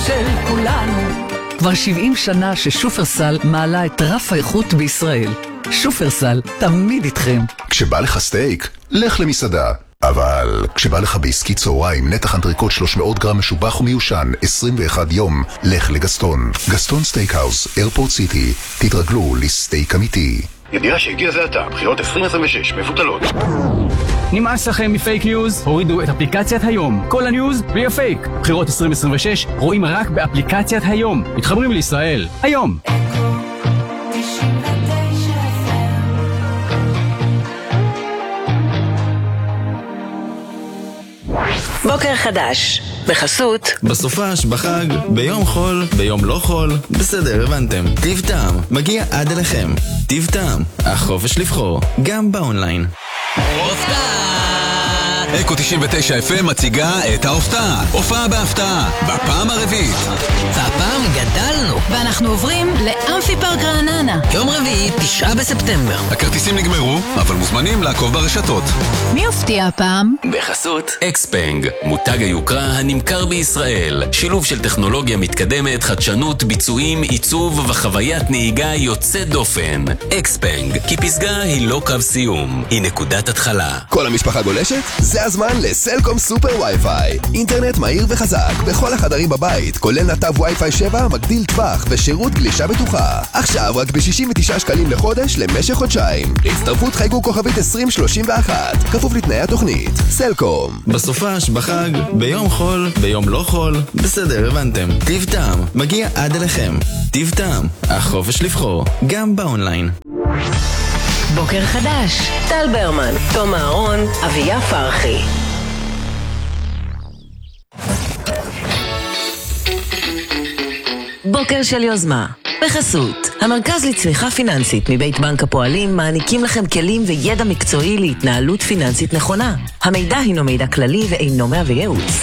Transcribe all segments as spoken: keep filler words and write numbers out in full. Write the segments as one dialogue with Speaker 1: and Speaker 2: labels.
Speaker 1: של כולנו. כבר שבעים שנה ששופרסל מעלה את רף האיכות בישראל. שופרסל תמיד איתכם.
Speaker 2: כשבא לך סטייק, לך למסעדה. אבל כשבא לך בעסקי צהריים, נתח אנטריקוט שלוש מאות גרם משובח ומיושן, עשרים ואחד יום, לך לגסטון. גסטון סטייקהאוס, איירפורט סיטי. תתרגלו לסטייק אמיתי.
Speaker 3: ידיעה שהגיע זה עתה, בחירות עשרים עשרים ושש, מבוטלות.
Speaker 4: נמאס לכם מפייק ניוז? הורידו את אפליקציית היום. כל הניוז בלי הפייק. בחירות עשרים עשרים ושש רואים רק באפליקציית היום. מתחברים לישראל. היום.
Speaker 5: בוקר חדש, בחסות
Speaker 6: בסופש, בחג, ביום חול, ביום לא חול. בסדר, הבנתם. טיב טעם, מגיע עד אליכם. טיב טעם, החופש לבחור, גם באונליין.
Speaker 7: אקו תשעים ותשע אף אם מציגה את ההופעה. הופעה בהפתעה, בפעם הרביעית.
Speaker 5: והפעם גדלנו, ואנחנו עוברים לאמפי פארק רעננה. יום רביעי, תשעה בספטמבר.
Speaker 7: הכרטיסים נגמרו, אבל מוזמנים לעקוב ברשתות.
Speaker 5: מי הופתיע הפעם?
Speaker 8: בחסות אקספנג, מותג היוקרה הנמכר בישראל. שילוב של טכנולוגיה מתקדמת, חדשנות, ביצועים, עיצוב וחוויית נהיגה יוצאת דופן. אקספנג, כי פסגה היא לא קו סיום, היא נקודת התחלה.
Speaker 9: כל המשפחה גולשת? זה הזמן לסלקום סופר וי-פיי. אינטרנט מהיר וחזק בכל החדרים בבית, כולל נתב וי-פיי שבע, מגדיל טווח ושירות גלישה בטוחה. עכשיו רק ב-שישים ותשעה שקלים לחודש למשך חודשיים. להצטרפות חייגו כוכבית עשרים שלושים ואחת, כפוף לתנאי התוכנית. סלקום.
Speaker 6: בסופש, בחג, ביום חול, ביום לא חול. בסדר, הבנתם. טיב טעם, מגיע עד אליכם. טיב טעם, החופש לבחור, גם באונליין.
Speaker 5: בוקר חדש, טל ברמן, תום אהרון, אביה פרחי. בוקר של יוזמה, בחסות המרכז לצמיחה פיננסית מבית בנק הפועלים מעניקים לכם כלים וידע מקצועי להתנהלות פיננסית נכונה. המידע הינו מידע כללי ואינו מהווה ייעוץ.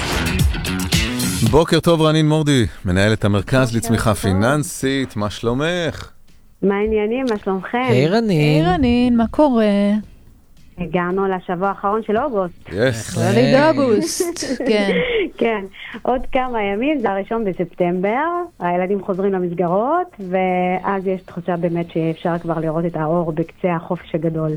Speaker 10: בוקר טוב, רנין מורדי, מנהלת המרכז לצמיחה פיננסית, מה שלומך?
Speaker 11: מה העניינים? מה שלומכם?
Speaker 12: היי רנין.
Speaker 13: היי רנין, מה קורה?
Speaker 11: הגענו לשבוע האחרון של אוגוסט.
Speaker 10: יס.
Speaker 13: ליד אוגוסט, כן.
Speaker 11: כן, עוד כמה ימים, זה הראשון בספטמבר, הילדים חוזרים למסגרות, ואז יש תחושה באמת שאפשר כבר לראות את האור בקצה החופש הגדול.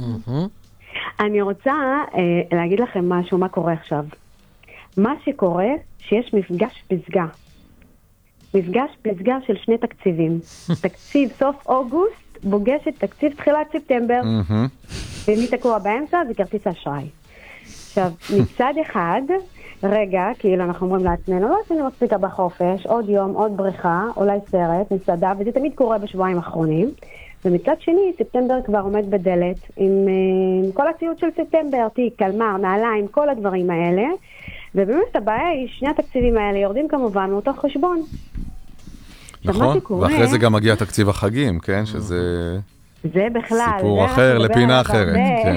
Speaker 11: אני רוצה אה, להגיד לכם משהו, מה קורה עכשיו. מה שקורה, שיש מפגש פסגה. מפגש פסגה של שני תקציבים. תקציב סוף אוגוסט בוגש את תקציב תחילת ספטמבר. ומי תקוע באמצע זה כרטיס אשראי. עכשיו, מצד אחד, רגע, כאילו אנחנו אומרים לעצמנו, לא עשינו מספיקה בחופש, עוד יום, עוד בריכה, אולי סרט, מסעדה, וזה תמיד קורה בשבועיים האחרונים. ומצד שני, ספטמבר כבר עומד בדלת עם, עם כל הציוד של ספטמבר, תיק, קלמר, נעליים, כל הדברים האלה. ובאמת הבעיה היא, שני התקציבים האלה יורדים כמובן מאותו חשבון.
Speaker 10: נכון, ואחרי זה גם מגיע תקציב החגים, כן? שזה
Speaker 11: זה בכלל,
Speaker 10: סיפור אחר, לפינה אחרת.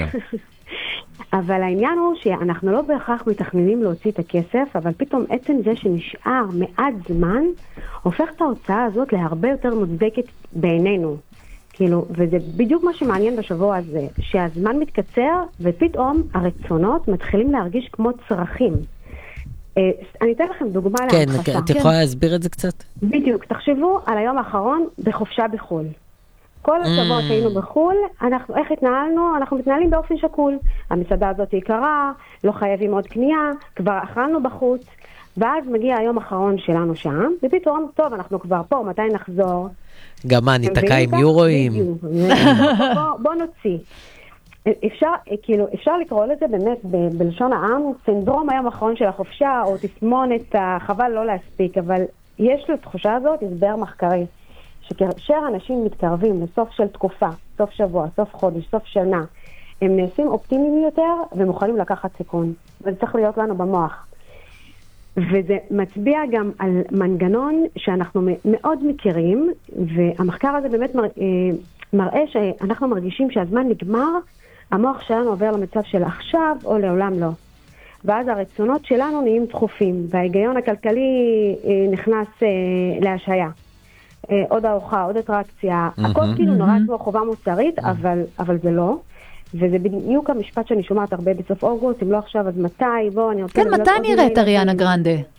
Speaker 11: אבל העניין הוא שאנחנו לא בהכרח מתכננים להוציא את הכסף, אבל פתאום עצם זה שנשאר מעט זמן, הופך את ההוצאה הזאת להרבה יותר מוצדקת בעינינו. כאילו, וזה בדיוק מה שמעניין בשבוע הזה, שהזמן מתקצר ופתאום הרצונות מתחילים להרגיש כמו צרכים. אני אתן לכם דוגמה להמחשה.
Speaker 12: כן, את יכולה להסביר את זה קצת?
Speaker 11: בדיוק, תחשבו על היום האחרון בחופשה בחול. כל השבוע שהיינו בחול, אנחנו, איך התנהלנו? אנחנו מתנהלים באופן שקול. המסעדה הזאת יקרה, לא חייבים עוד קנייה, כבר אכלנו בחוץ, ואז מגיע היום האחרון שלנו שם, ופתאום, טוב, אנחנו כבר פה, מתי נחזור?
Speaker 12: גם מה, ניתקע עם יורואים?
Speaker 11: בוא נוציא. אפשר, כאילו, אפשר לקרוא לזה באמת ב- בלשון העם, סינדרום היום האחרון של החופשה, או תסמונת החבל לא להספיק, אבל יש לתחושה הזאת הסבר מחקרי, שכאשר אנשים מתקרבים לסוף של תקופה, סוף שבוע, סוף חודש, סוף שנה, הם נעשים אופטימיים יותר ומוכנים לקחת סיכון. וזה צריך להיות לנו במוח. וזה מצביע גם על מנגנון שאנחנו מאוד מכירים, והמחקר הזה באמת מראה שאנחנו מרגישים שהזמן נגמר, המוח שלנו עובר למצב של עכשיו או לעולם לא. ואז הרצונות שלנו נהיים דחופים, וההיגיון הכלכלי נכנס להשהיה. עוד ארוחה, עוד אטרקציה, הכל כאילו נורא כמו חובה מוסרית, אבל, אבל זה לא. וזה בדיוק המשפט שאני שומעת הרבה בסוף אוגוסט, אם לא עכשיו, אז מתי? בוא, אני רוצה...
Speaker 13: כן, מתי נראית אריאנה גרנדה?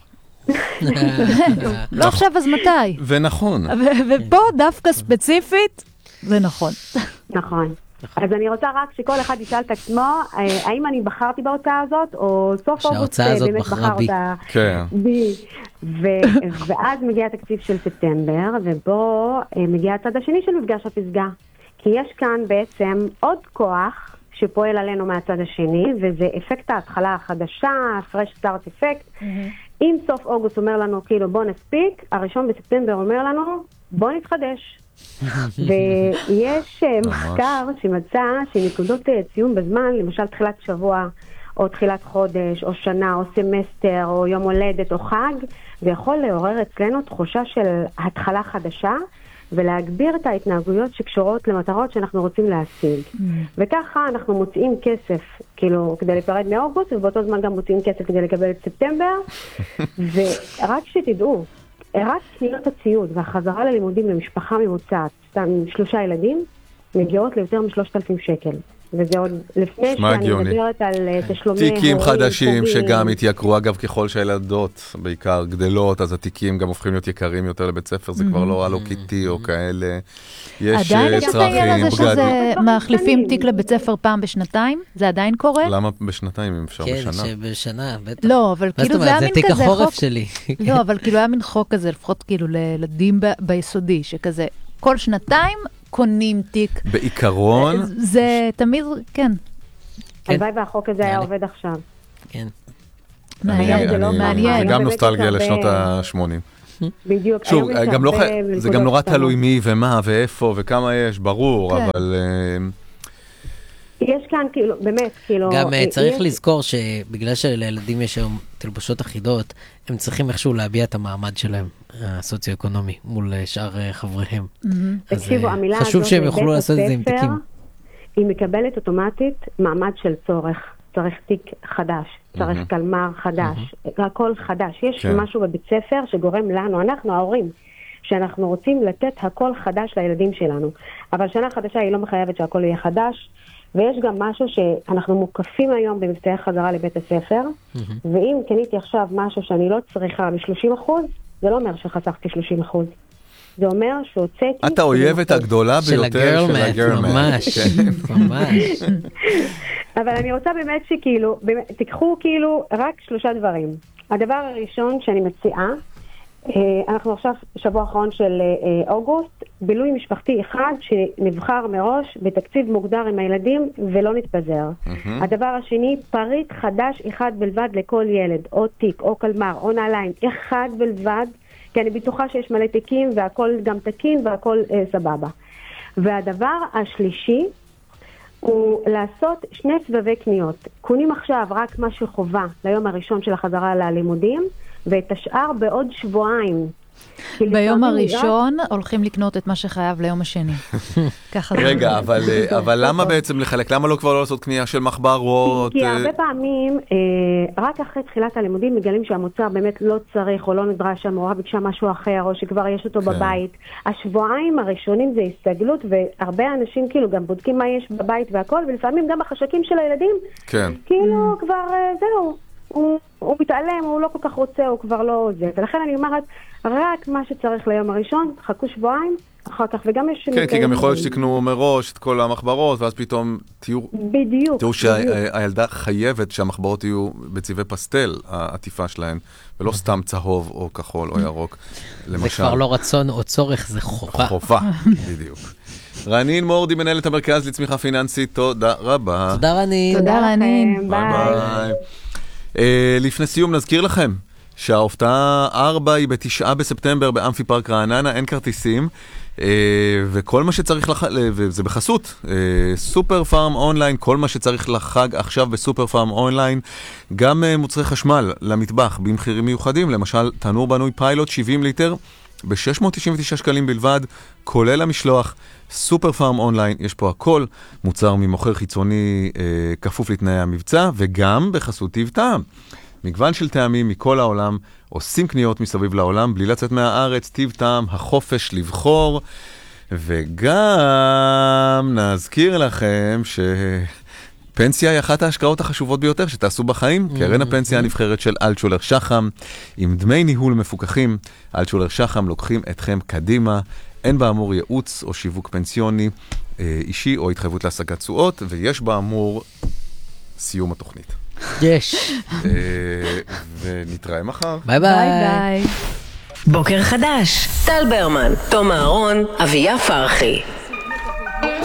Speaker 13: לא עכשיו, אז מתי?
Speaker 10: ונכון.
Speaker 13: ופה דווקא ספציפית, זה נכון.
Speaker 11: נכון. אז אני רוצה רק שכל אחד ישאל את עצמו, האם אני בחרתי בהוצאה הזאת, או סוף אוגוסט באמת בחר אותה בי. ואז מגיע התקציב של ספטמבר, ובו מגיע הצד השני של מפגש הפסגה. כי יש כאן בעצם עוד כוח שפועל עלינו מהצד השני, וזה אפקט ההתחלה החדשה, fresh start effect. אם סוף אוגוסט אומר לנו, כאילו בוא נספיק, הראשון בספטמבר אומר לנו, בוא נתחדש. ויש מחקר שמצא שנקודות ציון בזמן, למשל תחילת שבוע, או תחילת חודש, או שנה, או סמסטר, או יום הולדת, או חג, זה יכול לעורר אצלנו תחושה של התחלה חדשה, ולהגביר את ההתנהגויות שקשורות למטרות שאנחנו רוצים להשיג. וככה אנחנו מוצאים כסף, כאילו, כדי להיפרד מאוגוסט, ובאותו זמן גם מוצאים כסף כדי לקבל את ספטמבר, ורק שתדעו, רק קניות הציוד והחזרה ללימודים למשפחה ממוצעת, סתם שלושה ילדים, מגיעות ליותר משלושת אלפים שקל. וזה עוד לפני שאני מדברת על תשלומי
Speaker 10: תיקים חדשים שגם התייקרו, אגב, ככל שהילדות בעיקר גדלות, אז התיקים גם הופכים להיות יקרים יותר לבית ספר, זה כבר לא הלו קיטי או כאלה. יש
Speaker 13: עדיין יש את העניין הזה
Speaker 10: בגדים.
Speaker 13: שזה מחליפים תיק לבית ספר פעם בשנתיים? זה עדיין קורה?
Speaker 10: למה בשנתיים אם אפשר בשנה?
Speaker 12: כן, שבשנה, בטח.
Speaker 13: לא, אבל כאילו זה היה מין כזה חוק.
Speaker 12: זה תיק החורף שלי.
Speaker 13: לא, אבל כאילו היה מין חוק כזה, לפחות כאילו לילדים ביסודי, שכזה כל שנתיים קונים תיק.
Speaker 10: בעיקרון?
Speaker 13: זה תמיד, כן.
Speaker 11: הלוואי והחוק הזה היה עובד עכשיו.
Speaker 12: כן.
Speaker 13: מעניין, זה לא מעניין.
Speaker 10: זה גם נוסטלגיה לשנות ה-שמונים.
Speaker 11: בדיוק.
Speaker 10: שוב, זה גם נורא תלוי מי ומה ואיפה וכמה יש, ברור, אבל...
Speaker 11: יש כאן כאילו, באמת, כאילו...
Speaker 12: גם צריך לזכור שבגלל שלילדים יש היום תלבושות אחידות, הם צריכים איכשהו להביע את המעמד שלהם, הסוציו-אקונומי, מול שאר חבריהם. אז חשוב שהם יוכלו לעשות את זה עם תיקים.
Speaker 11: היא מקבלת אוטומטית מעמד של צורך. צריך תיק חדש, צריך קלמר חדש, הכל חדש. יש משהו בבית ספר שגורם לנו, אנחנו ההורים, שאנחנו רוצים לתת הכל חדש לילדים שלנו. אבל שנה חדשה היא לא מחייבת שהכל יהיה חדש, ויש גם משהו שאנחנו מוקפים היום במבצעי חזרה לבית הספר, ואם קניתי עכשיו משהו שאני לא צריכה ב-שלושים אחוז, זה לא אומר שחסכתי שלושים אחוז. זה אומר שהוצאתי...
Speaker 10: את האויבת הגדולה ביותר של הגרלמט.
Speaker 12: ממש, ממש.
Speaker 11: אבל אני רוצה באמת שכאילו, תיקחו כאילו רק שלושה דברים. הדבר הראשון שאני מציעה, אנחנו עכשיו שבוע האחרון של אוגוסט, בילוי משפחתי אחד שנבחר מראש בתקציב מוגדר עם הילדים ולא נתפזר. הדבר השני, פריט חדש אחד בלבד לכל ילד, או תיק, או קלמר, או נעליים, אחד בלבד, כי אני בטוחה שיש מלא תיקים והכל גם תקין והכל אה, סבבה. והדבר השלישי הוא לעשות שני סבבי קניות. קונים עכשיו רק מה שחובה ליום הראשון של החזרה ללימודים, ואת השאר בעוד שבועיים.
Speaker 13: ביום הראשון הולכים לקנות את מה שחייב ליום השני.
Speaker 10: רגע, אבל למה בעצם לחלק? למה לא כבר לא לעשות קנייה של מחברות?
Speaker 11: כי הרבה פעמים, רק אחרי תחילת הלימודים, מגלים שהמוצר באמת לא צריך או לא נדרש, המורה ביקשה משהו אחר, או שכבר יש אותו בבית. השבועיים הראשונים זה הסתגלות, והרבה אנשים כאילו גם בודקים מה יש בבית והכל, ולפעמים גם החשקים של הילדים, כאילו כבר זהו. הוא, הוא מתעלם, הוא לא כל כך רוצה, הוא כבר לא זה. ולכן אני אומרת, רק מה שצריך ליום הראשון, חכו שבועיים, אחר כך, וגם יש...
Speaker 10: כן, כי גם יכול להיות שתקנו מראש את כל המחברות, ואז פתאום תהיו...
Speaker 11: בדיוק.
Speaker 10: תראו שהילדה חייבת שהמחברות יהיו בצבעי פסטל, העטיפה שלהן, ולא סתם צהוב או כחול או ירוק.
Speaker 12: זה כבר לא רצון או צורך, זה חובה.
Speaker 10: חובה, בדיוק. רנין מורדי, מנהלת המרכז לצמיחה פיננסית, תודה רבה.
Speaker 12: תודה רנין.
Speaker 13: תודה רנין.
Speaker 11: ביי.
Speaker 10: Uh, לפני סיום נזכיר לכם שההופעה ארבע היא בתשעה בספטמבר באמפי פארק רעננה, אין כרטיסים uh, וכל מה שצריך לח... וזה בחסות uh, סופר פארם אונליין, כל מה שצריך לחג עכשיו בסופר פארם אונליין, גם uh, מוצרי חשמל למטבח במחירים מיוחדים, למשל תנור בנוי פיילוט שבעים ליטר ב-שש מאות תשעים ותשעה שקלים בלבד, כולל המשלוח. סופר פארם אונליין, יש פה הכל, מוצר ממוכר חיצוני אה, כפוף לתנאי המבצע, וגם בחסות טיב טעם. מגוון של טעמים מכל העולם, עושים קניות מסביב לעולם, בלי לצאת מהארץ, טיב טעם, החופש לבחור, וגם נזכיר לכם ש... פנסיה היא אחת ההשקעות החשובות ביותר שתעשו בחיים. קרן הפנסיה הנבחרת של אלטשולר שחם, עם דמי ניהול מפוקחים. אלטשולר שחם לוקחים אתכם קדימה. אין באמור ייעוץ או שיווק פנסיוני אישי או התחייבות להשגת תשואות, ויש באמור סיום התוכנית.
Speaker 12: יש.
Speaker 10: ונתראה מחר.
Speaker 12: ביי ביי.
Speaker 5: בוקר חדש, טל ברמן, תום אהרון, אביה פרחי.